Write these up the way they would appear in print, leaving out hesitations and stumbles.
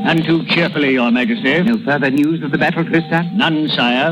None too cheerfully, Your Majesty. No further news of the battle, Tristan? None, sire.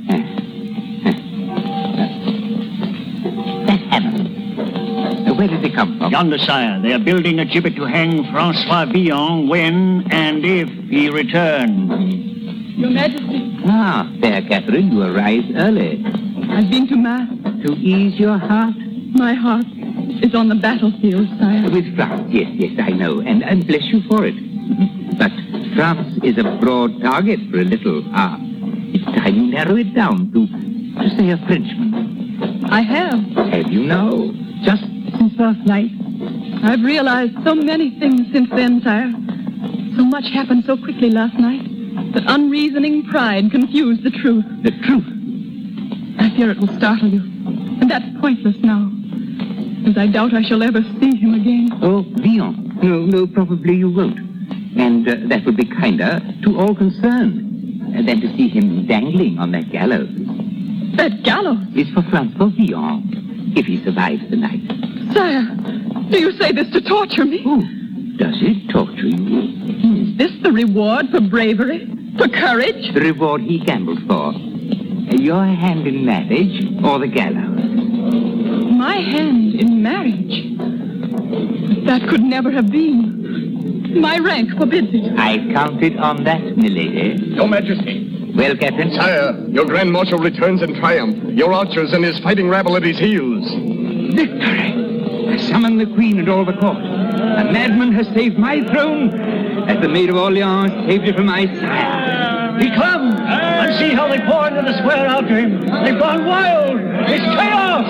That hammer. Where did it come from? Yonder, sire. They are building a gibbet to hang Francois Villon when and if he returns. Your Majesty. Ah, fair Catherine, you arrived early. I've been to Mass. To ease your heart? My heart is on the battlefield, sire. With France, yes, I know, and bless you for it. But France is a broad target for a little it's time you narrow it down to say, a Frenchman. I have. Have you now? Just since last night? I've realized so many things since then, sire. So much happened so quickly last night that unreasoning pride confused the truth. The truth? I fear it will startle you, and that's pointless now, as I doubt I shall ever see him again. Oh, Villon. No, probably you won't. And that would be kinder to all concerned than to see him dangling on that gallows. That gallows? It's for Francois Villon, if he survives the night. Sire, do you say this to torture me? Oh, does it torture you? Is this the reward for bravery? For courage? The reward he gambled for. Your hand in marriage or the gallows? My hand in marriage? That could never have been. My rank forbids it. I counted on that, milady. Your Majesty. Well, Captain? Sire, your Grand Marshal returns in triumph. Your archers and his fighting rabble at his heels. Victory! I summon the Queen and all the court. A madman has saved my throne, as the Maid of Orleans saved it from my sire. He comes! And see how they pour into the square after him. They've gone wild! It's chaos!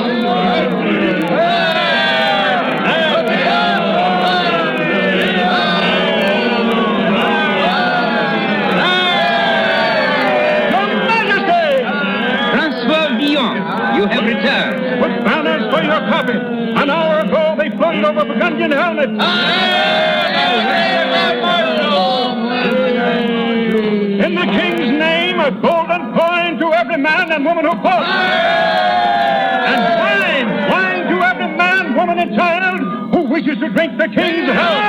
You have returned. With banners for your coffin. An hour ago they floated over Burgundian helmets. In the king's name, a golden coin to every man and woman who fought. And wine to every man, woman, and child who wishes to drink the king's health.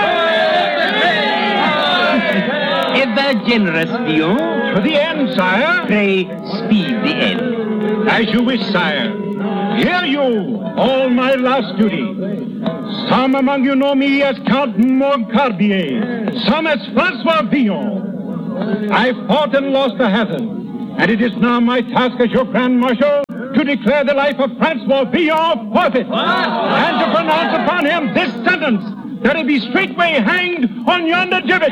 Ever generous, Villon. To the end, sire. Pray, speed the end. As you wish, sire. Hear you, all my last duty. Some among you know me as Count Montcarbier, some as Francois Villon. I fought and lost the Haven, and it is now my task as your Grand Marshal to declare the life of Francois Villon forfeit, and to pronounce upon him this sentence, that he be straightway hanged on yonder gibbet.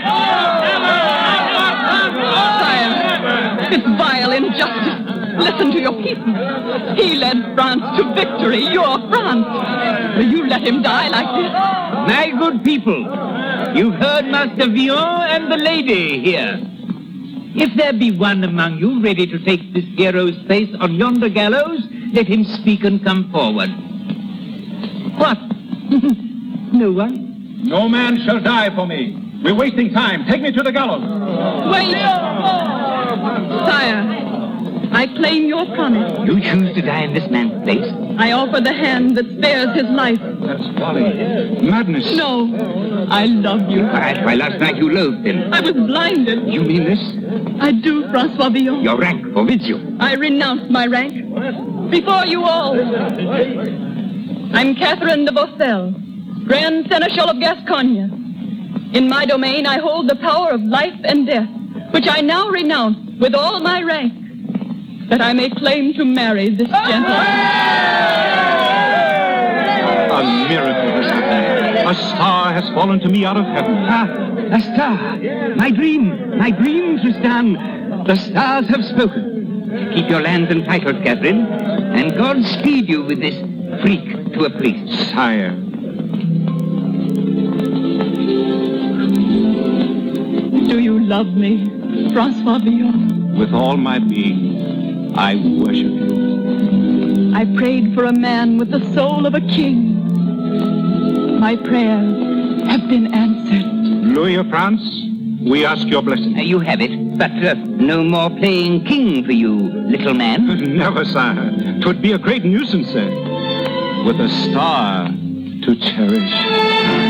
Sire, it's vile injustice. Listen to your people. He led France to victory, your France. Will you let him die like this? My good people, you've heard Master Villon and the lady here. If there be one among you ready to take this hero's place on yonder gallows, let him speak and come forward. What? No one? No man shall die for me. We're wasting time. Take me to the gallows. Wait! Sire, I claim your promise. You choose to die in this man's place? I offer the hand that spares his life. That's folly. Madness. No, I love you. Why, last night you loathed him. I was blinded. You mean this? I do, Francois Villon. Your rank forbids you. I renounce my rank. Before you all. I'm Catherine de Vaucelles, Grand Seneschal of Gascogne. In my domain I hold the power of life and death, which I now renounce with all my rank, that I may claim to marry this gentleman. A miracle has happened. A star has fallen to me out of heaven. A star. My dream, Tristan. The stars have spoken. Keep your lands and titles, Catherine, and God speed you with this freak to a priest. Sire. Do you love me, Francois Villon? With all my being, I worship you. I prayed for a man with the soul of a king. My prayers have been answered. Louis of France, we ask your blessing. You have it, but no more playing king for you, little man. Never, sire. 'Twould be a great nuisance, sir. With a star to cherish.